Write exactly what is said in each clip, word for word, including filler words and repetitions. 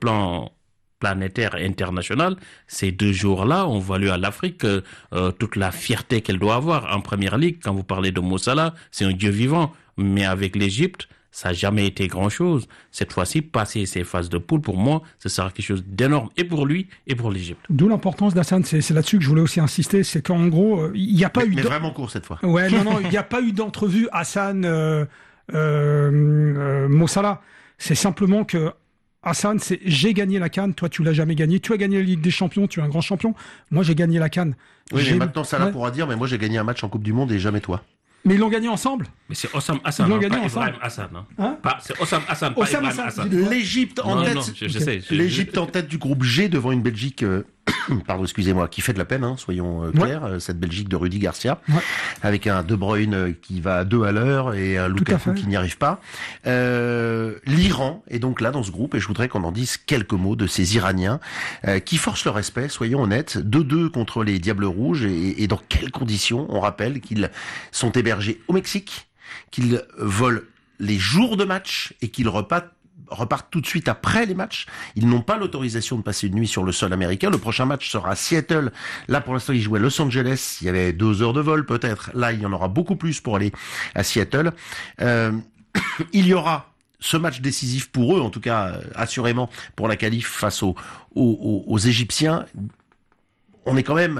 plan planétaire et international, ces deux jours-là ont valu à l'Afrique euh, toute la fierté qu'elle doit avoir. En Première Ligue, quand vous parlez de Mo Salah, c'est un dieu vivant. Mais avec l'Égypte, ça n'a jamais été grand-chose. Cette fois-ci, passer ces phases de poule, pour moi, ce sera quelque chose d'énorme, et pour lui, et pour l'Égypte. D'où l'importance d'Hassan, c'est, c'est là-dessus que je voulais aussi insister, c'est qu'en gros, il n'y a pas mais, eu... Mais de... vraiment court cette fois. Ouais, non, non, il n'y a pas eu d'entrevue Hassan euh, euh, euh, Mo Salah. C'est simplement que Hassan, c'est j'ai gagné la CAN, toi tu l'as jamais gagné, tu as gagné la Ligue des Champions, tu es un grand champion, moi j'ai gagné la CAN. Oui, j'ai... mais maintenant Salah ouais. pourra dire, mais moi j'ai gagné un match en Coupe du Monde et jamais toi. Mais ils l'ont gagné ensemble. Mais c'est Osam Hassan, Ils l'ont hein, gagné pas ensemble. Ibrahim Hassan. Hein. Hein Pas, c'est Osam Hassan, pas Osam Ibrahim Hassan. Hassan. L'Égypte en Non, tête, non, je, je sais, je- l'Égypte je- en tête du groupe G devant une Belgique, euh, pardon, excusez-moi, qui fait de la peine, hein, soyons euh, clairs, euh, cette Belgique de Rudy Garcia, Ouais. avec un De Bruyne euh, qui va à deux à l'heure et un Tout à Lukaku fait. qui n'y arrive pas. Euh, L'Iran est donc là dans ce groupe et je voudrais qu'on en dise quelques mots de ces Iraniens euh, qui forcent le respect, soyons honnêtes, deux deux contre les Diables Rouges et, et dans quelles conditions. On rappelle qu'ils sont hébergés au Mexique, qu'ils volent les jours de match et qu'ils repartent repartent tout de suite après les matchs. Ils n'ont pas l'autorisation de passer une nuit sur le sol américain. Le prochain match sera à Seattle. Là, pour l'instant, ils jouent à Los Angeles. Il y avait deux heures de vol, peut-être. Là, il y en aura beaucoup plus pour aller à Seattle. Euh, il y aura ce match décisif pour eux, en tout cas, euh, assurément, pour la qualif face aux, aux, aux Égyptiens. On est quand même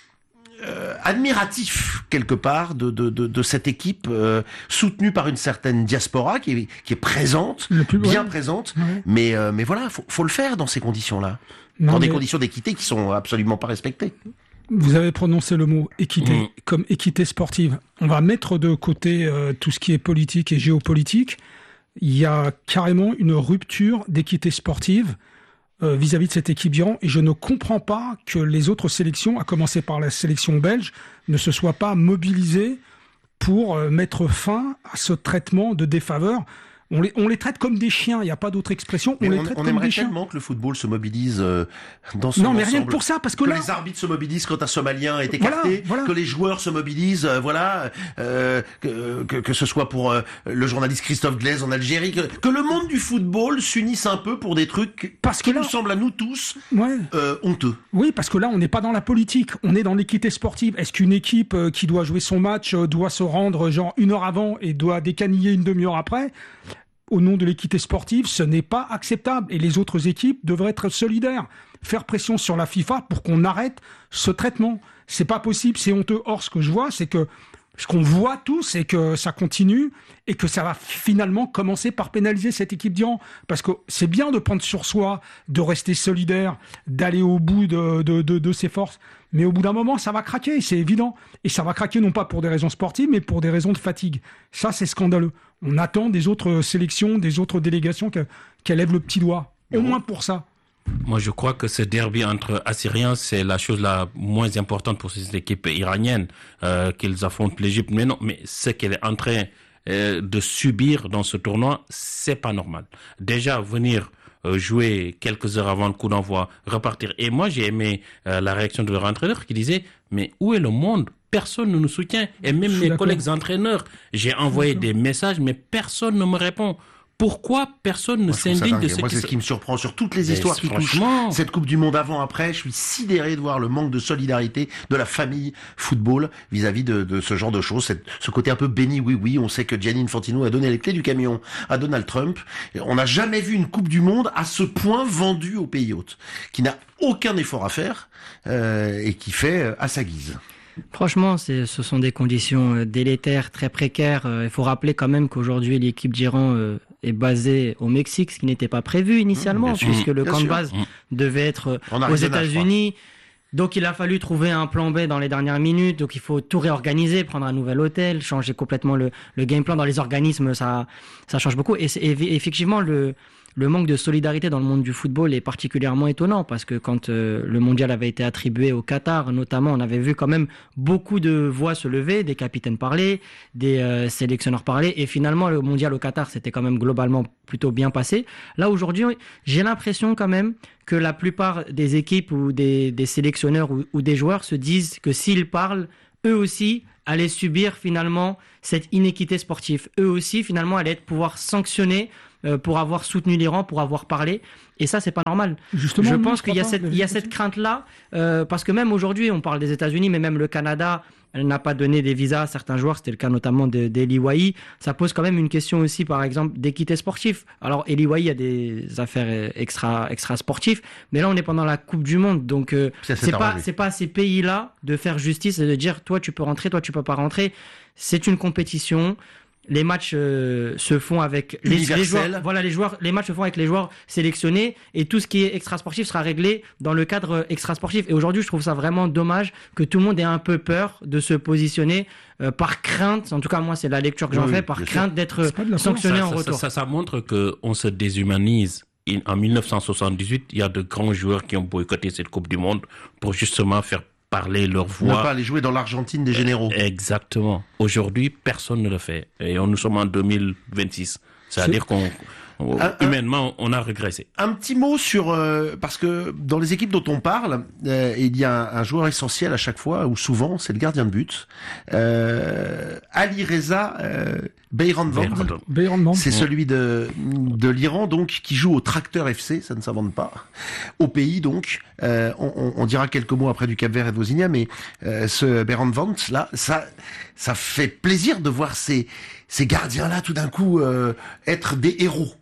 Euh, admiratif quelque part de de de, de cette équipe euh, soutenue par une certaine diaspora qui est qui est présente, Le plus- bien ouais. présente, Ouais. mais euh, mais voilà, faut faut le faire dans ces conditions-là, Non, dans des mais conditions d'équité qui sont absolument pas respectées. Vous avez prononcé le mot équité, Mmh. comme équité sportive. On va mettre de côté euh, tout ce qui est politique et géopolitique. Il y a carrément une rupture d'équité sportive euh, vis-à-vis de cette équipe d'Iran, et je ne comprends pas que les autres sélections, à commencer par la sélection belge, ne se soient pas mobilisées pour euh, mettre fin à ce traitement de défaveur. On les, on les traite comme des chiens, il n'y a pas d'autre expression, on Mais les on, traite on comme aimerait des chiens. tellement que le football se mobilise euh, dans son Non, mais ensemble. rien que pour ça, parce que Que là... les arbitres se mobilisent quand un Somalien est Voilà, écarté, voilà. que les joueurs se mobilisent, euh, voilà, euh, que, que que ce soit pour euh, le journaliste Christophe Glaise en Algérie, que, que le monde du football s'unisse un peu pour des trucs Parce que qui là- nous semblent à nous tous Ouais. euh, honteux. Oui, parce que là, on n'est pas dans la politique, on est dans l'équité sportive. Est-ce qu'une équipe euh, qui doit jouer son match euh, doit se rendre genre une heure avant et doit décaniller une demi-heure après ? Au nom de l'équité sportive, ce n'est pas acceptable. Et les autres équipes devraient être solidaires, faire pression sur la FIFA pour qu'on arrête ce traitement. C'est pas possible, c'est honteux. Or, ce que je vois, c'est que ce qu'on voit tous, c'est que ça continue et que ça va finalement commencer par pénaliser cette équipe d'Iran. Parce que c'est bien de prendre sur soi, de rester solidaire, d'aller au bout de, de, de, de ses forces. Mais au bout d'un moment, ça va craquer, c'est évident. Et ça va craquer non pas pour des raisons sportives, mais pour des raisons de fatigue. Ça, c'est scandaleux. On attend des autres sélections, des autres délégations qu'elles qu'elles lèvent le petit doigt. Au moins pour ça. Moi, je crois que ce derby entre Assyriens, c'est la chose la moins importante pour ces équipes iraniennes, euh, qu'ils affrontent l'Égypte. Mais non, mais ce qu'elle est en train euh, de subir dans ce tournoi, c'est pas normal. Déjà, venir euh, jouer quelques heures avant le coup d'envoi, repartir. Et moi, j'ai aimé euh, la réaction de leur entraîneur qui disait, mais où est le monde ? Personne ne nous soutient. Et même Je suis mes d'accord. collègues entraîneurs, j'ai envoyé des messages, mais personne ne me répond. Pourquoi personne ne Moi, je trouve ça s'indigne de dingue. ce Moi, qui c'est se... ce qui me surprend sur toutes les Mais histoires qui touchent franchement. cette Coupe du Monde avant-après. Je suis sidéré de voir le manque de solidarité de la famille football vis-à-vis de, de ce genre de choses. Cette, ce côté un peu béni oui-oui. On sait que Gianni Infantino a donné les clés du camion à Donald Trump. On n'a jamais vu une Coupe du Monde à ce point vendue au pays hôte, qui n'a aucun effort à faire euh, et qui fait euh, à sa guise. Franchement, c'est, ce sont des conditions euh, délétères, très précaires. Euh, il faut rappeler quand même qu'aujourd'hui, l'équipe d'Iran euh, est basée au Mexique, ce qui n'était pas prévu initialement, Mmh, bien sûr. puisque le Bien camp de sûr. base Mmh. devait être En aux Arizona, États-Unis. Donc, il a fallu trouver un plan B dans les dernières minutes. Donc, il faut tout réorganiser, prendre un nouvel hôtel, changer complètement le, le game plan. Dans les organismes, ça, ça change beaucoup. Et, c'est, et effectivement, le, le manque de solidarité dans le monde du football est particulièrement étonnant parce que quand euh, le mondial avait été attribué au Qatar, notamment, on avait vu quand même beaucoup de voix se lever, des capitaines parler, des euh, sélectionneurs parler. Et finalement, le mondial au Qatar, c'était quand même globalement plutôt bien passé. Là, aujourd'hui, j'ai l'impression quand même que la plupart des équipes ou des, des sélectionneurs ou, ou des joueurs se disent que s'ils parlent, eux aussi allaient subir finalement cette inéquité sportive. Eux aussi, finalement, allaient pouvoir sanctionner euh, pour avoir soutenu l'Iran, pour avoir parlé. Et ça, c'est pas normal. Justement, je non, pense je qu'il y a crois cette, pas, il y a cette crainte-là, euh, parce que même aujourd'hui, on parle des États-Unis, mais même le Canada, elle n'a pas donné des visas à certains joueurs. C'était le cas notamment de, d'Eli Wahi. Ça pose quand même une question aussi, par exemple, d'équité sportive. Alors, Eli Wahi a des affaires extra, extra sportives, mais là, on est pendant la Coupe du Monde, donc euh, Ça, c'est c'est pas, arrangé. c'est pas à ces pays-là de faire justice et de dire, toi, tu peux rentrer, toi, tu peux pas rentrer. C'est une compétition. Les matchs euh, se font avec les, les joueurs. Voilà, les joueurs. Les matchs se font avec les joueurs sélectionnés et tout ce qui est extra-sportif sera réglé dans le cadre extra-sportif. Et aujourd'hui, je trouve ça vraiment dommage que tout le monde ait un peu peur de se positionner euh, par crainte. En tout cas, moi, c'est la lecture que j'en Oui, fais, par crainte sûr. d'être de sanctionné ça, en ça, retour. Ça, ça, ça montre que on se déshumanise. En mille neuf cent soixante-dix-huit, il y a de grands joueurs qui ont boycotté cette Coupe du Monde pour justement faire parler leur voix. Ne pas aller jouer dans l'Argentine des généraux. Exactement. Aujourd'hui, personne ne le fait. Et on, nous sommes en deux mille vingt-six. C'est-à-dire qu'on, on, un, humainement, on a régressé. Un petit mot sur, euh, parce que dans les équipes dont on parle, euh, il y a un, un joueur essentiel à chaque fois, ou souvent, c'est le gardien de but. Euh, Ali Reza euh, Beiranvand. Beiranvand. C'est celui de, de l'Iran, donc, qui joue au Tracteur F C, ça ne s'invente pas. Au pays, donc, euh, on, on dira quelques mots après du Cap-Vert et de Vosinia, mais euh, ce Beiranvand, là, ça, ça fait plaisir de voir ces, ces gardiens-là, tout d'un coup, euh, être des héros.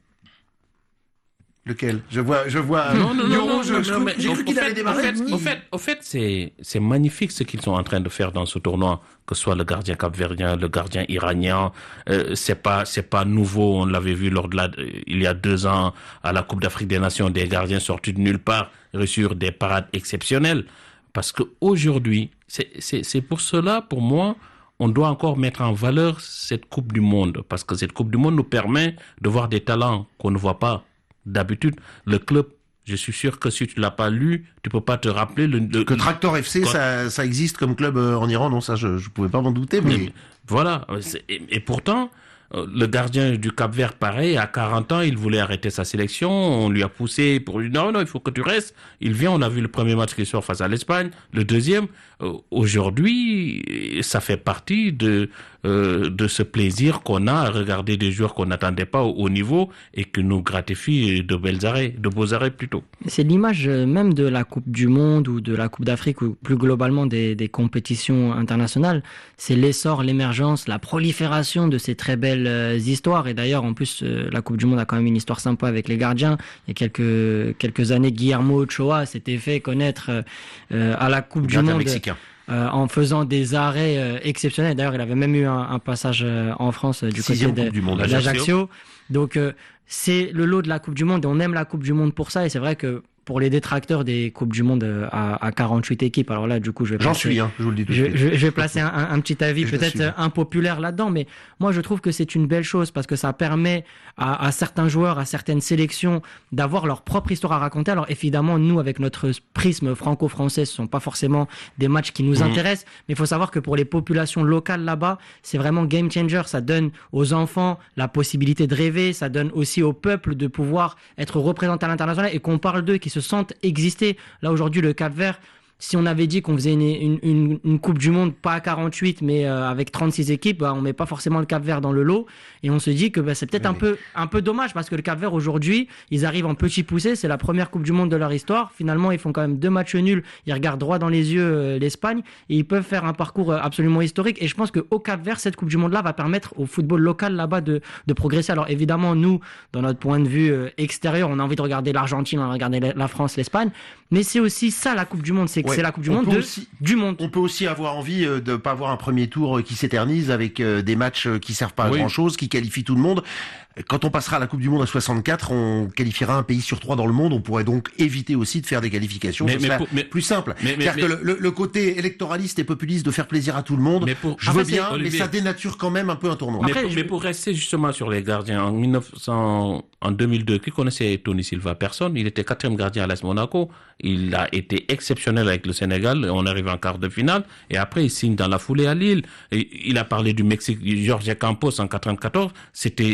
Lequel? Je vois, je vois. Non, non, non, non, je, non, je, non, je, mais j'ai au- cru au qu'il fait- avait démarré. Au fait, au fait, au fait, c'est, c'est magnifique ce qu'ils sont en train de faire dans ce tournoi, que ce soit le gardien capverdien, le gardien iranien. Euh, c'est pas, c'est pas nouveau. On l'avait vu lors de la, il y a deux ans à la Coupe d'Afrique des Nations, des gardiens sortis de nulle part réussir des parades exceptionnelles. Parce que aujourd'hui, c'est, c'est, c'est pour cela, pour moi, on doit encore mettre en valeur cette Coupe du Monde, parce que cette Coupe du Monde nous permet de voir des talents qu'on ne voit pas. D'habitude, le club, je suis sûr que si tu l'as pas lu, tu peux pas te rappeler le, le Que Tractor F C, Quoi ça, ça existe comme club euh, en Iran, non, ça, je, je pouvais pas m'en douter, mais. mais voilà. C'est- Et, et pourtant, euh, le gardien du Cap-Vert, pareil, à quarante ans, il voulait arrêter sa sélection. On lui a poussé pour lui dire non, non, il faut que tu restes. Il vient. On a vu le premier match qui sort face à l'Espagne, le deuxième. Euh, Aujourd'hui, ça fait partie de euh, de ce plaisir qu'on a à regarder des joueurs qu'on n'attendait pas au haut niveau et qui nous gratifient de belles arrêts, de beaux arrêts plutôt. C'est l'image euh, même de la Coupe du Monde ou de la Coupe d'Afrique ou plus globalement des, des compétitions internationales. C'est l'essor, l'émergence, la prolifération de ces très belles euh, histoires. Et d'ailleurs, en plus, euh, la Coupe du Monde a quand même une histoire sympa avec les gardiens. Il y a quelques quelques années, Guillermo Ochoa s'était fait connaître euh, à la Coupe du Gardien Monde. mexicain. Euh, en faisant des arrêts euh, exceptionnels. D'ailleurs, il avait même eu un, un passage euh, en France euh, du côté Sixième de, Coupe du Monde, d'Ajaccio. Donc, euh, c'est le lot de la Coupe du Monde et on aime la Coupe du Monde pour ça. Et c'est vrai que pour les détracteurs des Coupes du Monde euh, à, à quarante-huit équipes, alors là, du coup, je vais J'en placer- suis, hein, je vous le dis tout de je, suite. je, je vais placer un, un, un petit avis Je peut-être t'assume. impopulaire là-dedans, mais moi je trouve que c'est une belle chose parce que ça permet à, à certains joueurs, à certaines sélections d'avoir leur propre histoire à raconter. Alors évidemment, nous avec notre prisme franco-français, ce sont pas forcément des matchs qui nous Mhm. intéressent, mais il faut savoir que pour les populations locales là-bas, c'est vraiment game changer. Ça donne aux enfants la possibilité de rêver, ça donne aussi au peuple de pouvoir être représenté à l'international et qu'on parle d'eux, qui se sentent exister. Là aujourd'hui, le Cap-Vert, si on avait dit qu'on faisait une, une, une, une Coupe du Monde, pas à quarante-huit, mais euh, avec trente-six équipes, bah, on met pas forcément le Cap-Vert dans le lot. Et on se dit que bah, c'est peut-être Oui, un oui. peu, un peu dommage parce que le Cap-Vert aujourd'hui, ils arrivent en petit poussé. C'est la première Coupe du Monde de leur histoire. Finalement, ils font quand même deux matchs nuls. Ils regardent droit dans les yeux euh, l'Espagne et ils peuvent faire un parcours euh, absolument historique. Et je pense qu'au Cap-Vert, cette Coupe du Monde-là va permettre au football local là-bas de, de progresser. Alors évidemment, nous, dans notre point de vue euh, extérieur, on a envie de regarder l'Argentine, on a envie de regarder la- la France, l'Espagne. Mais c'est aussi ça la Coupe du Monde. C'est que Ouais. c'est la Coupe du On Monde peut de, aussi- du monde. On peut aussi avoir envie euh, de pas avoir un premier tour euh, qui s'éternise avec euh, des matchs euh, qui servent pas à Oui. grand chose, qui qualifient tout le monde. Quand on passera à la Coupe du Monde à soixante-quatre, on qualifiera un pays sur trois dans le monde. On pourrait donc éviter aussi de faire des qualifications. Mais- Ce mais serait pour- mais- plus simple. mais- mais- C'est-à-dire que le, le- le côté électoraliste et populiste de faire plaisir à tout le monde, Mais pour- je en veux fait, bien, c'est- mais Olivier- ça dénature quand même un peu un tournoi. Mais, Après, pour, je- mais pour rester justement sur les gardiens, en mille neuf cents, en deux mille deux, qui connaissait Tony Silva? Personne. Il était quatrième gardien à l'A S Monaco. Il a été exceptionnel avec le Sénégal. On arrive en quart de finale. Et après, il signe dans la foulée à Lille. Et il a parlé du Mexique, Jorge Campos en quatre-vingt-quatorze. C'était le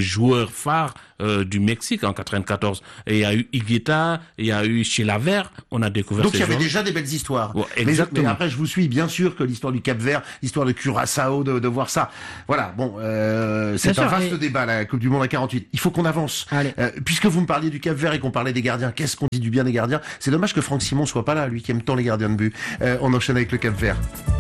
joueurs phares euh, du Mexique en quatre-vingt-quatorze. Et il y a eu Higuita, il y a eu Chilaver, on a découvert Donc ces il y avait joueurs. déjà des belles histoires. Ouais, mais, exactement. mais après, je vous suis, bien sûr que l'histoire du Cap-Vert, l'histoire de Curaçao, de, de voir ça. Voilà, bon, euh, c'est Bien un sûr, vaste et- débat, la Coupe du Monde à quarante-huit. Il faut qu'on avance. Allez. Euh, puisque vous me parliez du Cap-Vert et qu'on parlait des gardiens, qu'est-ce qu'on dit du bien des gardiens? C'est dommage que Franck Simon soit pas là, lui qui aime tant les gardiens de but. Euh, on enchaîne avec le Cap-Vert.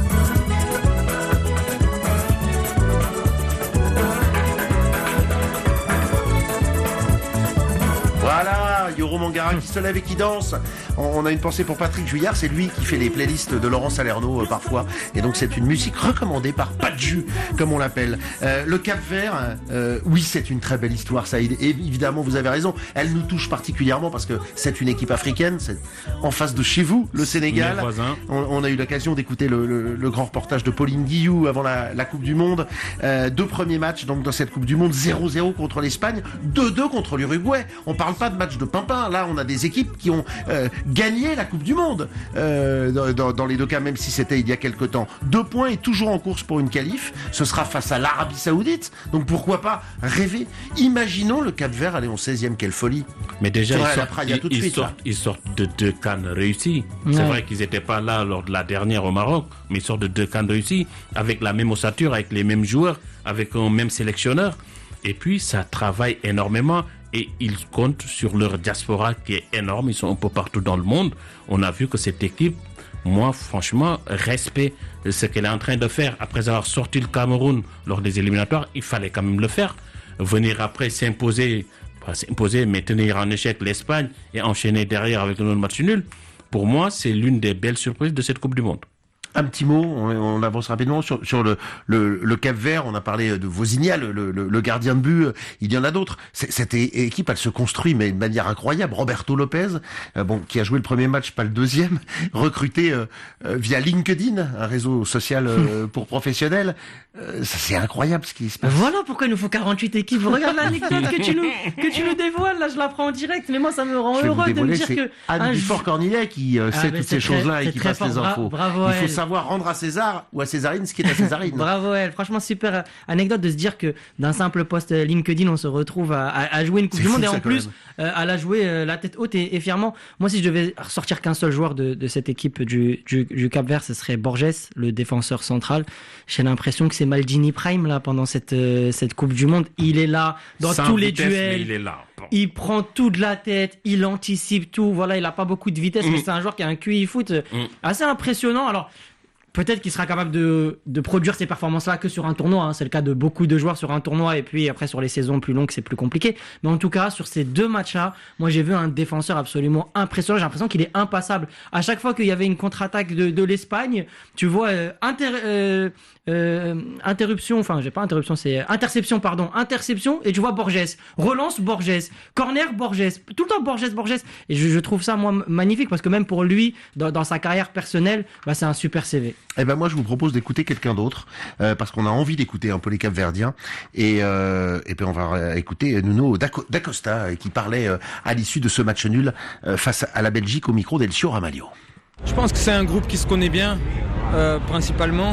Voilà, Yoro Mangara qui se lève et qui danse. On, on a une pensée pour Patrick Juillard, c'est lui qui fait les playlists de Laurent Salerno euh, parfois. Et donc c'est une musique recommandée par Padju, comme on l'appelle. Euh, le Cap-Vert, euh, oui, c'est une très belle histoire, Saïd. Et évidemment, vous avez raison, elle nous touche particulièrement parce que c'est une équipe africaine, c'est en face de chez vous, le Sénégal. Mes voisins. On, on a eu l'occasion d'écouter le, le, le grand reportage de Pauline Guillou avant la, la Coupe du Monde. Euh, deux premiers matchs donc dans cette Coupe du Monde, zéro zéro contre l'Espagne, deux deux contre l'Uruguay. On parle pas de match de pimpin. Là, on a des équipes qui ont euh, gagné la Coupe du Monde euh, dans, dans, dans les deux cas, même si c'était il y a quelque temps. Deux points et toujours en course pour une qualif. Ce sera face à l'Arabie Saoudite. Donc pourquoi pas rêver. Imaginons le Cap-Vert aller en seizième. Quelle folie. Mais déjà, Faudrait ils aller à sortent, Praia ils, tout de ils suite, sortent, ils sortent de deux cannes réussies. Ouais. C'est vrai qu'ils n'étaient pas là lors de la dernière au Maroc, mais ils sortent de deux cannes réussies, avec la même ossature, avec les mêmes joueurs, avec un même sélectionneur. Et puis, ça travaille énormément et ils comptent sur leur diaspora qui est énorme. Ils sont un peu partout dans le monde. On a vu que cette équipe, moi, franchement, respect ce qu'elle est en train de faire. Après avoir sorti le Cameroun lors des éliminatoires, il fallait quand même le faire. Venir après s'imposer, pas s'imposer, mais tenir en échec l'Espagne et enchaîner derrière avec un autre match nul. Pour moi, c'est l'une des belles surprises de cette Coupe du Monde. Un petit mot, on, on avance rapidement sur, sur le, le, le Cap-Vert. On a parlé de Vozinha, le, le, le gardien de but. Il y en a d'autres. C'est, cette é- équipe, elle se construit, mais de manière incroyable. Roberto Lopez, euh, bon, qui a joué le premier match, pas le deuxième, recruté euh, euh, via LinkedIn, un réseau social euh, pour professionnels. Euh, ça, c'est incroyable ce qui se passe. Voilà pourquoi il nous faut quarante-huit équipes. Regarde l'anecdote que tu nous, que tu nous dévoiles. Là, je la prends en direct. Mais moi, ça me rend Je vais vous heureux de me dévoiler, dire c'est que Anne un Dufort-Cornillet qui euh, Ah, sait mais toutes c'est ces très- choses-là et c'est qui très passe les fort. Bra- infos. bravo à Il faut elle. savoir rendre à César ou à Césarine ce qui est à Césarine. Bravo elle, franchement super euh, anecdote de se dire que d'un simple post euh, LinkedIn on se retrouve à, à, à jouer une Coupe C'est du fou, Monde et ça, en quand plus même. euh, à la jouer euh, la tête haute et, et fièrement. Moi si je devais ressortir qu'un seul joueur de, de cette équipe du, du, du Cap-Vert, ce serait Borges, le défenseur central. J'ai l'impression que c'est Maldini Prime là pendant cette, euh, cette Coupe du Monde. Il est là dans Sans tous les vitesse, mais duels. il est là. Bon. Il prend tout de la tête, il anticipe tout. Voilà, il a pas beaucoup de vitesse, Mm. mais c'est un joueur qui a un Q I foot euh, Mm. assez impressionnant. Alors, peut-être qu'il sera capable de, de produire ces performances-là que sur un tournoi. Hein. C'est le cas de beaucoup de joueurs sur un tournoi. Et puis après, sur les saisons plus longues, c'est plus compliqué. Mais en tout cas, sur ces deux matchs-là, moi, j'ai vu un défenseur absolument impressionnant. J'ai l'impression qu'il est impassable. À chaque fois qu'il y avait une contre-attaque de, de l'Espagne, tu vois, euh, inter, euh, euh, interruption, enfin, j'ai pas interruption, c'est interception, pardon, interception. Et tu vois Borges, relance Borges, corner Borges, tout le temps Borges, Borges. Et je, je trouve ça, moi, magnifique parce que même pour lui, dans, dans sa carrière personnelle, bah, c'est un super C V. Eh ben moi je vous propose d'écouter quelqu'un d'autre euh, parce qu'on a envie d'écouter un peu les Capverdiens et euh, et puis on va euh, écouter Nuno Daco- Dacosta euh, qui parlait euh, à l'issue de ce match nul euh, face à la Belgique au micro d'Elcio Ramalho. Je pense que c'est un groupe qui se connaît bien, euh, principalement.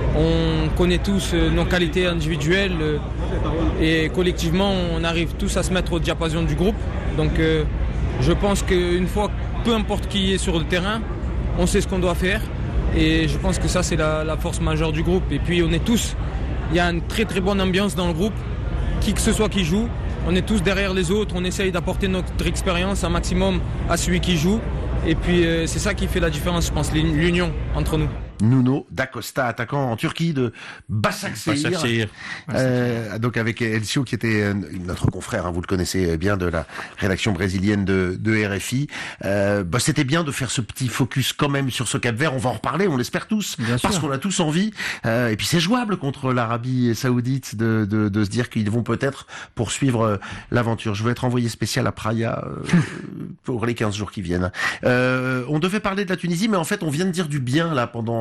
On connaît tous euh, nos qualités individuelles euh, et collectivement on arrive tous à se mettre au diapason du groupe. Donc euh, je pense qu'une fois, peu importe qui est sur le terrain, on sait ce qu'on doit faire. Et je pense que ça, c'est la, la force majeure du groupe. Et puis, on est tous... Il y a une très très bonne ambiance dans le groupe. Qui que ce soit qui joue, on est tous derrière les autres. On essaye d'apporter notre expérience un maximum à celui qui joue. Et puis, euh, c'est ça qui fait la différence, je pense, l'union entre nous. Nuno Dacosta, attaquant en Turquie de Başakşehir. Başakşehir. Euh, donc avec Elcio qui était euh, notre confrère, hein, vous le connaissez bien de la rédaction brésilienne de, de R F I. Euh, bah, c'était bien de faire ce petit focus quand même sur ce Cap-Vert. On va en reparler, on l'espère tous, Bien parce sûr. qu'on a tous envie. Euh, et puis c'est jouable contre l'Arabie Saoudite de, de, de se dire qu'ils vont peut-être poursuivre euh, l'aventure. Je vais être envoyé spécial à Praia euh, pour les quinze jours qui viennent. Euh, on devait parler de la Tunisie, mais en fait on vient de dire du bien là pendant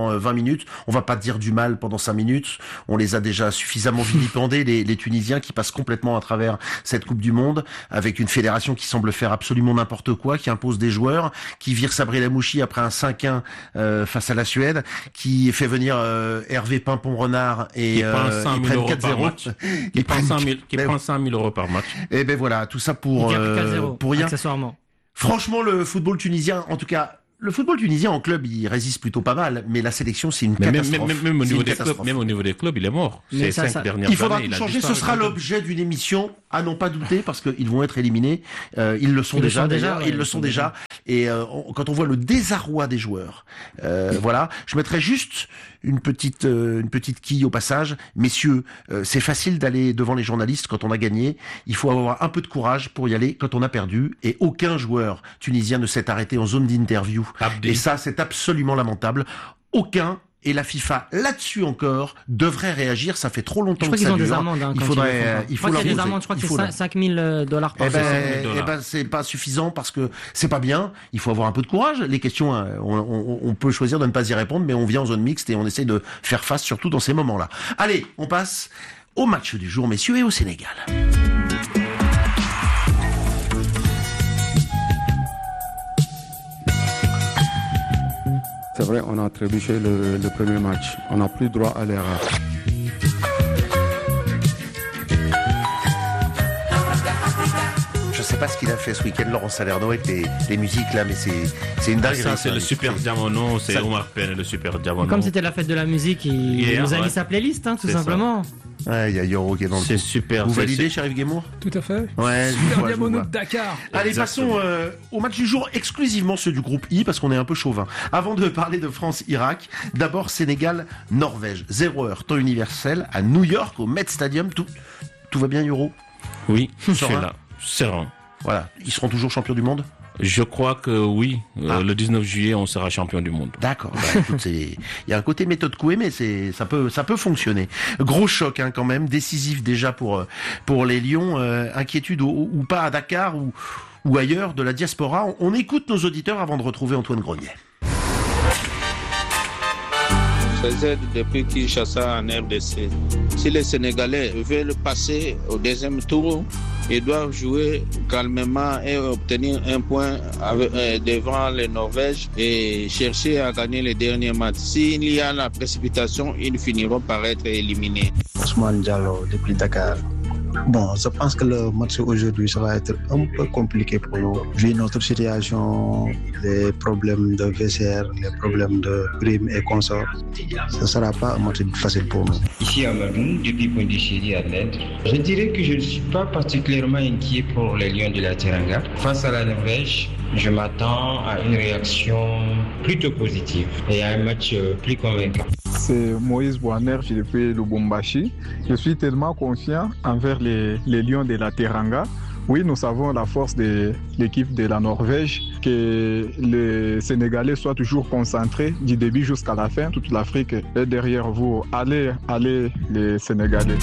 pendant vingt minutes. On va pas dire du mal pendant cinq minutes. On les a déjà suffisamment vilipendés, les, les Tunisiens qui passent complètement à travers cette Coupe du Monde, avec une fédération qui semble faire absolument n'importe quoi, qui impose des joueurs, qui vire Sabri Lamouchi après un cinq un euh, face à la Suède, qui fait venir euh, Hervé Pimpon-Renard et euh, ils prennent quatre zéro. Qui prend cinq mille, qui prend cinq mille euros par match. Et ben voilà, tout ça pour euh, pour rien. Accessoirement. Franchement, le football tunisien, en tout cas, le football tunisien en club, il résiste plutôt pas mal, mais la sélection, c'est une mais catastrophe. Même, même, même, au niveau des clubs, même au niveau des clubs, il est mort. Ces cinq ça, dernières il faudra années, tout il changer. Ce sera l'objet d'une émission, à n'en pas douter, parce qu'ils vont être éliminés. Euh, ils le sont ils déjà, le sont déjà. Ils le sont déjà. Et euh, on, quand on voit le désarroi des joueurs, euh, voilà. Je mettrais juste une petite, euh, une petite quille au passage, messieurs. Euh, c'est facile d'aller devant les journalistes quand on a gagné. Il faut avoir un peu de courage pour y aller quand on a perdu. Et aucun joueur tunisien ne s'est arrêté en zone d'interview. Abdi. Et ça, c'est absolument lamentable. Aucun. Et la FIFA, là-dessus encore, devrait réagir. Ça fait trop longtemps que ça dure. Je crois qu'ils ont des amendes. Hein, il faudrait, il faut leur poser. Je crois que c'est cinq mille dollars par eh ben, eh ben, c'est pas suffisant parce que c'est pas bien. Il faut avoir un peu de courage. Les questions, on, on, on peut choisir de ne pas y répondre, mais on vient en zone mixte et on essaye de faire face, surtout dans ces moments-là. Allez, on passe au match du jour, messieurs, et au Sénégal. C'est vrai, on a trébuché le, le premier match. On n'a plus droit à l'erreur. Je sais pas ce qu'il a fait ce week-end, Laurent Salerno, avec les, les musiques là, mais c'est, c'est une dinguerie. Ça, c'est le Super Diamono, c'est ça... Omar Pène, le Super Diamono. Comme c'était la fête de la musique, il, il nous a ouais. mis sa playlist, hein, tout c'est simplement. Ça. Ouais, il y a Yoro qui est dans le C'est coup. Super. Vous c'est validez, Chérif Guémour ? Tout à fait. Ouais, Super Diamono de Dakar. Allez, Exactement. passons euh, au match du jour, exclusivement ceux du groupe I, parce qu'on est un peu chauvin. Avant de parler de France-Irak, d'abord Sénégal-Norvège. Zéro heure, temps universel, à New York, au Met Stadium. Tout, tout va bien, Yoro ? Oui, je suis là. Serein. Voilà. Ils seront toujours champions du monde ? Je crois que oui. Ah. Euh, le dix-neuf juillet, on sera champion du monde. D'accord. Bah, écoute, c'est... il y a un côté méthode Coué, mais c'est, ça peut, ça peut fonctionner. Gros choc, hein, quand même, décisif déjà pour pour les Lions. Euh, inquiétude ou, ou pas à Dakar ou ou ailleurs de la diaspora. On, on écoute nos auditeurs avant de retrouver Antoine Grenier. Faisait depuis Kinshasa en R D C. Si les Sénégalais veulent passer au deuxième tour, ils doivent jouer calmement et obtenir un point avec, euh, devant les Norvèges et chercher à gagner les derniers matchs. S'il y a la précipitation, ils finiront par être éliminés. Ousmane Diallo depuis Dakar. Bon, je pense que le match aujourd'hui, ça va être un peu compliqué pour nous. Vu notre situation, les problèmes de V C R, les problèmes de primes et consorts, ce ne sera pas un match facile pour nous. Ici à Amadou, depuis Pondichéry à l'aide. Je dirais que je ne suis pas particulièrement inquiet pour les Lions de la Teranga. Face à la Norvège, je m'attends à une réaction plutôt positive et à un match plus convaincant. C'est Moïse Boanerge depuis Lubumbashi. Je suis tellement confiant envers les, les Lions de la Teranga. Oui, nous savons la force de l'équipe de la Norvège, que les Sénégalais soient toujours concentrés du début jusqu'à la fin. Toute l'Afrique est derrière vous. Allez, allez les Sénégalais.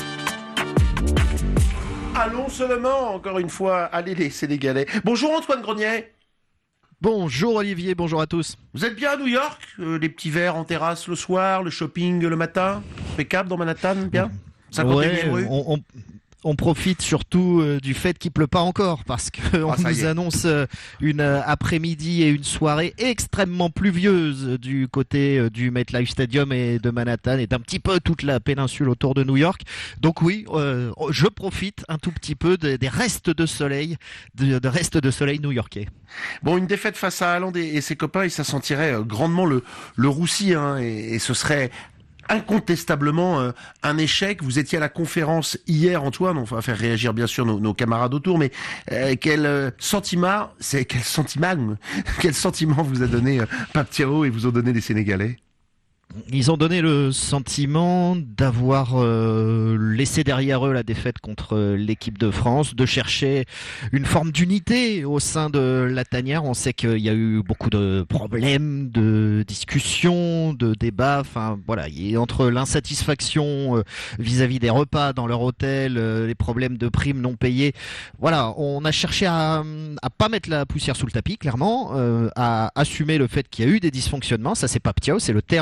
Allons seulement, encore une fois, allez les Sénégalais. Bonjour Antoine Grenier. Bonjour Olivier, bonjour à tous. Vous êtes bien à New York ? euh, Les petits verres en terrasse le soir, le shopping le matin ? Impeccable dans Manhattan, bien ? Ouais, on, on, on profite surtout euh, du fait qu'il pleut pas encore, parce qu'on ah, nous annonce euh, une euh, après-midi et une soirée extrêmement pluvieuse du côté euh, du MetLife Stadium et de Manhattan et d'un petit peu toute la péninsule autour de New York. Donc oui, euh, je profite un tout petit peu de, des restes de soleil, de, de restes de soleil new-yorkais. Bon, une défaite face à Haaland et, et ses copains, et ça sentirait euh, grandement le, le roussi, hein, et, et ce serait incontestablement euh, un échec. Vous étiez à la conférence hier, Antoine, on va faire réagir bien sûr nos, nos camarades autour, mais euh, quel euh, sentiment, c'est quel sentiment, quel sentiment vous a donné euh, Pape Thiaw et vous ont donné les Sénégalais ? Ils ont donné le sentiment d'avoir euh, laissé derrière eux la défaite contre l'équipe de France, de chercher une forme d'unité au sein de la tanière. On sait qu'il y a eu beaucoup de problèmes, de discussions, de débats. Enfin voilà, et entre l'insatisfaction euh, vis-à-vis des repas dans leur hôtel, euh, les problèmes de primes non payées. Voilà, on a cherché à, à pas mettre la poussière sous le tapis, clairement, euh, à assumer le fait qu'il y a eu des dysfonctionnements. Ça, c'est Pape Thiaw, c'est le terme utilisé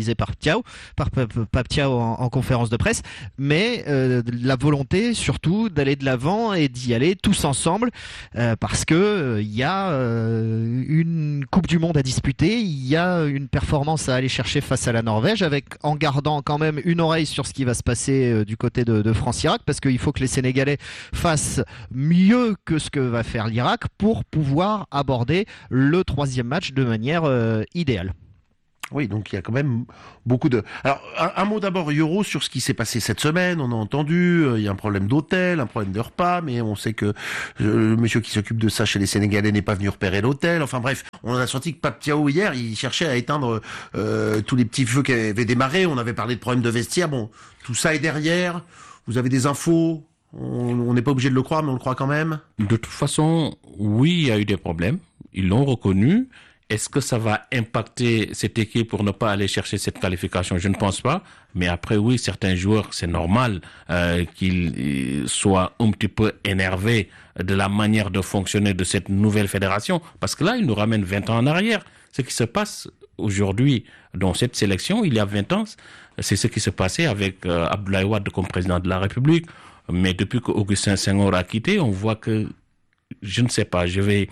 disait par Thiaw, par Pape Thiaw en, en conférence de presse, mais euh, la volonté surtout d'aller de l'avant et d'y aller tous ensemble, euh, parce que il euh, y a euh, une Coupe du Monde à disputer, il y a une performance à aller chercher face à la Norvège, avec en gardant quand même une oreille sur ce qui va se passer euh, du côté de, de France-Irak, parce qu'il faut que les Sénégalais fassent mieux que ce que va faire l'Irak pour pouvoir aborder le troisième match de manière euh, idéale. Oui, donc il y a quand même beaucoup de... Alors, un, un mot d'abord, Yoro, sur ce qui s'est passé cette semaine. On a entendu, euh, il y a un problème d'hôtel, un problème de repas, mais on sait que euh, le monsieur qui s'occupe de ça chez les Sénégalais n'est pas venu repérer l'hôtel. Enfin bref, on a senti que Pape Thiaw, hier, il cherchait à éteindre euh, tous les petits feux qui avaient démarré. On avait parlé de problèmes de vestiaire. Bon, tout ça est derrière. Vous avez des infos? On n'est pas obligé de le croire, mais on le croit quand même. De toute façon, oui, il y a eu des problèmes. Ils l'ont reconnu. Est-ce que ça va impacter cette équipe pour ne pas aller chercher cette qualification? Je ne pense pas. Mais après, oui, certains joueurs, c'est normal euh, qu'ils soient un petit peu énervés de la manière de fonctionner de cette nouvelle fédération. Parce que là, ils nous ramènent vingt ans en arrière. Ce qui se passe aujourd'hui dans cette sélection, il y a vingt ans, c'est ce qui se passait avec euh, Abdoulaye Wade comme président de la République. Mais depuis que Augustin Senghor a quitté, on voit que, je ne sais pas, je vais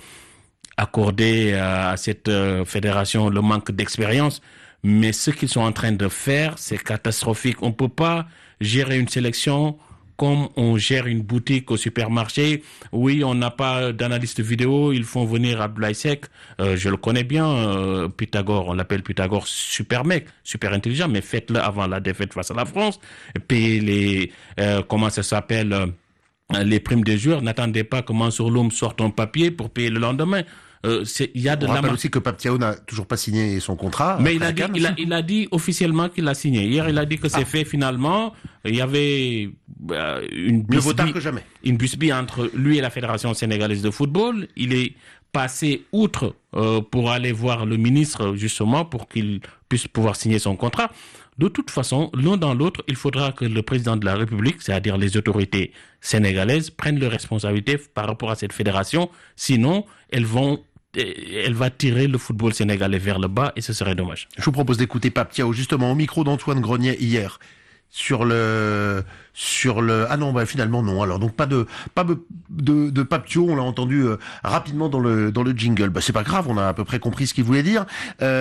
accorder à cette fédération le manque d'expérience, mais ce qu'ils sont en train de faire, c'est catastrophique. On peut pas gérer une sélection comme on gère une boutique au supermarché. Oui, on n'a pas d'analyste vidéo, ils font venir Abdoulaye Seck, euh, je le connais bien, euh, Pythagore, on l'appelle Pythagore, super mec, super intelligent, mais faites-le avant la défaite face à la France, payez les, euh, comment ça s'appelle, euh, les primes des joueurs, n'attendez pas que Mansour Loum sorte un papier pour payer le lendemain. Euh, il y a de On la rappelle aussi que Pape Thiaw n'a toujours pas signé son contrat. Mais il a, dit, il, a, il a dit officiellement qu'il a signé. Hier, il a dit que c'est ah. fait finalement. Il y avait euh, une bisbille, que jamais. une bisbille entre lui et la Fédération sénégalaise de football. Il est passé outre euh, pour aller voir le ministre justement pour qu'il puisse pouvoir signer son contrat. De toute façon, l'un dans l'autre, il faudra que le président de la République, c'est-à-dire les autorités sénégalaises, prennent leurs responsabilités par rapport à cette fédération. Sinon, elles vont, elle va tirer le football sénégalais vers le bas et ce serait dommage. Je vous propose d'écouter Pape Thiaw justement au micro d'Antoine Grenier hier. Sur le, sur le, ah non, bah finalement non. Alors donc pas de, pas de, de, de Pape Thiaw, on l'a entendu euh, rapidement dans le, dans le jingle. Bah c'est pas grave, on a à peu près compris ce qu'il voulait dire.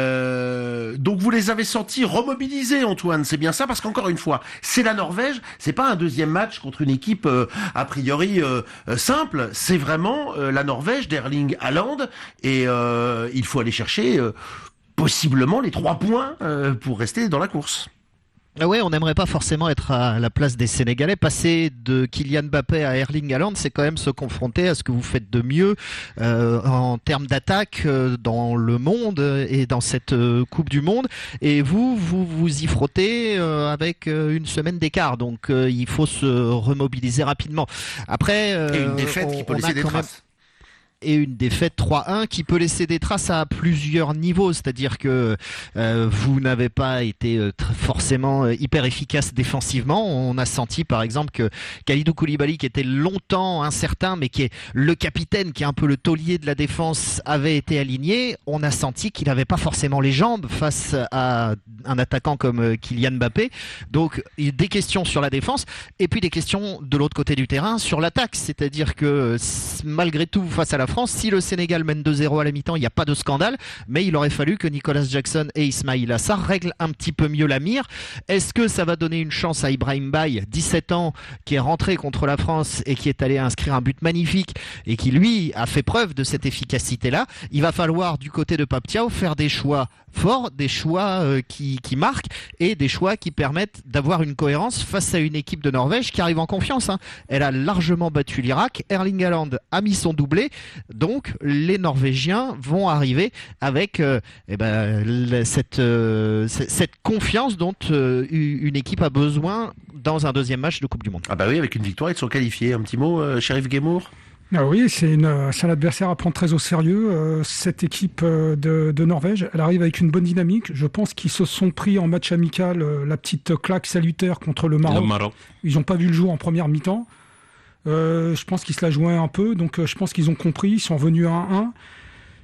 Euh, donc vous les avez sentis remobilisés, Antoine, c'est bien ça, parce qu'encore une fois, c'est la Norvège, c'est pas un deuxième match contre une équipe euh, a priori euh, euh, simple. C'est vraiment euh, la Norvège d'Erling Haaland et euh, il faut aller chercher euh, possiblement les trois points euh, pour rester dans la course. Ah ouais, on n'aimerait pas forcément être à la place des Sénégalais. Passer de Kylian Mbappé à Erling Haaland, c'est quand même se confronter à ce que vous faites de mieux euh, en termes d'attaque euh, dans le monde et dans cette euh, Coupe du Monde. Et vous, vous vous y frottez euh, avec euh, une semaine d'écart. Donc euh, il faut se remobiliser rapidement. Après, euh, et une défaite on, qui peut laisser des traces. Même... et une défaite trois un qui peut laisser des traces à plusieurs niveaux, c'est-à-dire que euh, vous n'avez pas été euh, forcément euh, hyper efficace défensivement. On a senti par exemple que Kalidou Koulibaly, qui était longtemps incertain mais qui est le capitaine, qui est un peu le taulier de la défense, avait été aligné. On a senti qu'il n'avait pas forcément les jambes face à un attaquant comme euh, Kylian Mbappé. Donc des questions sur la défense et puis des questions de l'autre côté du terrain sur l'attaque, c'est-à-dire que malgré tout face à la France, si le Sénégal mène deux zéro à la mi-temps, il n'y a pas de scandale, mais il aurait fallu que Nicolas Jackson et Ismaïla Sarr règlent un petit peu mieux la mire. Est-ce que ça va donner une chance à Ibrahim Baye, dix-sept ans, qui est rentré contre la France et qui est allé inscrire un but magnifique et qui lui a fait preuve de cette efficacité-là? Il va falloir du côté de Pape Thiaw faire des choix forts, des choix euh, qui, qui marquent et des choix qui permettent d'avoir une cohérence face à une équipe de Norvège qui arrive en confiance, hein. Elle a largement battu l'Irak, Erling Haaland a mis son doublé. Donc les Norvégiens vont arriver avec euh, eh ben, cette, euh, cette confiance dont euh, une équipe a besoin dans un deuxième match de Coupe du Monde. Ah bah oui, avec une victoire, ils sont qualifiés. Un petit mot, euh, Sheriff Guémour? Ah oui, c'est, une, c'est un adversaire à prendre très au sérieux. Euh, cette équipe euh, de, de Norvège, elle arrive avec une bonne dynamique. Je pense qu'ils se sont pris en match amical euh, la petite claque salutaire contre le Maroc. Le Maroc. Ils n'ont pas vu le jour en première mi-temps. Euh, je pense qu'ils se la jouaient un peu, donc euh, je pense qu'ils ont compris, ils sont venus à un un.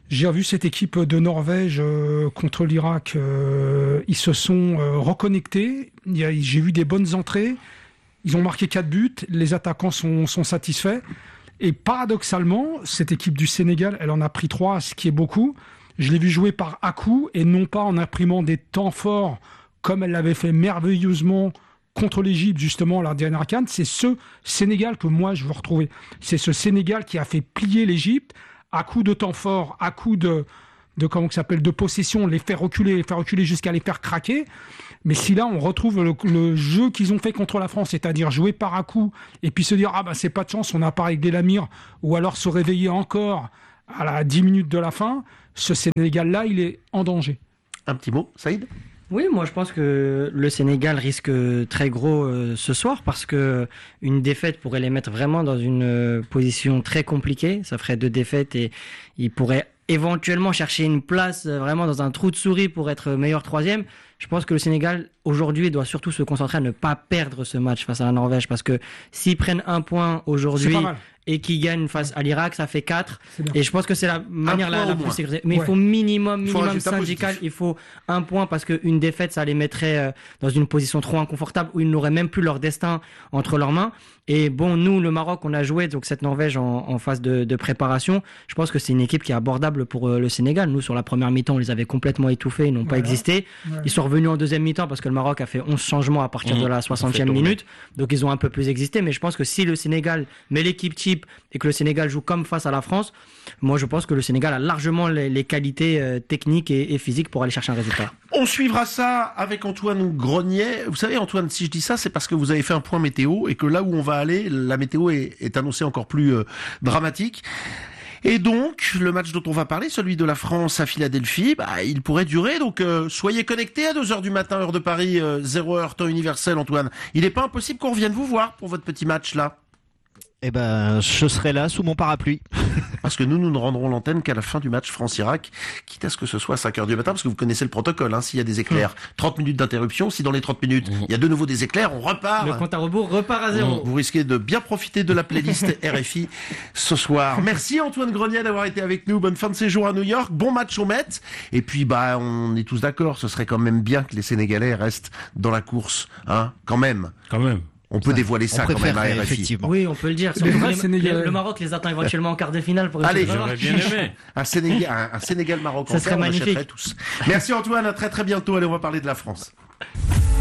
J'ai revu cette équipe de Norvège euh, contre l'Irak. Euh, ils se sont euh, reconnectés. Il y a, j'ai vu des bonnes entrées. Ils ont marqué quatre buts. Les attaquants sont, sont satisfaits. Et paradoxalement, cette équipe du Sénégal, elle en a pris trois, ce qui est beaucoup. Je l'ai vu jouer par à-coups et non pas en imprimant des temps forts comme elle l'avait fait merveilleusement contre l'Égypte, justement, la dernière CAN. C'est ce Sénégal que moi, je veux retrouver. C'est ce Sénégal qui a fait plier l'Égypte à coups de temps fort, à coups de, de comment ça s'appelle, de possession, les faire reculer, les faire reculer jusqu'à les faire craquer. Mais si là, on retrouve le, le jeu qu'ils ont fait contre la France, c'est-à-dire jouer par à-coups et puis se dire « Ah ben, c'est pas de chance, on n'a pas réglé la mire » ou alors se réveiller encore à la dix minutes de la fin, ce Sénégal-là, il est en danger. Un petit mot, Saïd ? Oui, moi je pense que le Sénégal risque très gros euh, ce soir parce que une défaite pourrait les mettre vraiment dans une euh, position très compliquée. Ça ferait deux défaites et ils pourraient éventuellement chercher une place euh, vraiment dans un trou de souris pour être meilleur troisième. Je pense que le Sénégal aujourd'hui doit surtout se concentrer à ne pas perdre ce match face à la Norvège parce que s'ils prennent un point aujourd'hui et qu'ils gagnent face à l'Irak, ça fait quatre. Et je pense que c'est la manière la, la plus sécurisée. Mais ouais. il faut minimum, minimum syndical. Il faut un point parce qu'une défaite, ça les mettrait dans une position trop inconfortable où ils n'auraient même plus leur destin entre leurs mains. Et bon, nous, le Maroc, on a joué donc cette Norvège en, en phase de, de préparation. Je pense que c'est une équipe qui est abordable pour le Sénégal. Nous, sur la première mi-temps, on les avait complètement étouffés, ils n'ont voilà. pas existé. Ouais. Ils sont revenus en deuxième mi-temps parce que le Maroc a fait onze changements à partir mmh, de la soixantième minute. Donc ils ont un peu plus existé. Mais je pense que si le Sénégal met l'équipe type et que le Sénégal joue comme face à la France, moi je pense que le Sénégal a largement les, les qualités euh, techniques et, et physiques pour aller chercher un résultat. On suivra ça avec Antoine Grenier. Vous savez Antoine, si je dis ça, c'est parce que vous avez fait un point météo et que là où on va aller, la météo est, est annoncée encore plus euh, dramatique. Et donc, le match dont on va parler, celui de la France à Philadelphie, bah, il pourrait durer. Donc, euh, soyez connectés à deux heures du matin, heure de Paris, euh, zéro heure, temps universel, Antoine. Il n'est pas impossible qu'on revienne vous voir pour votre petit match, là. Eh ben, je serai là sous mon parapluie. Parce que nous, nous ne rendrons l'antenne qu'à la fin du match France-Irak, quitte à ce que ce soit à cinq heures du matin, parce que vous connaissez le protocole, hein, s'il y a des éclairs, trente minutes d'interruption, si dans les trente minutes, il y a de nouveau des éclairs, on repart. Le compte à rebours repart à zéro. Vous risquez de bien profiter de la playlist R F I ce soir. Merci Antoine Grenier d'avoir été avec nous, bonne fin de séjour à New York, bon match au Met, et puis bah, on est tous d'accord, ce serait quand même bien que les Sénégalais restent dans la course, hein, quand même. Quand même. On peut ça, dévoiler ça quand même à R F I. Oui, on peut le dire. Le, les, le Maroc les attend éventuellement en quart de finale. Pour Allez, j'aurais bien aimé. Un Sénégal, un, un Sénégal-Maroc. Ça serait magnifique. Tous. Merci Antoine, à très très bientôt. Allez, on va parler de la France.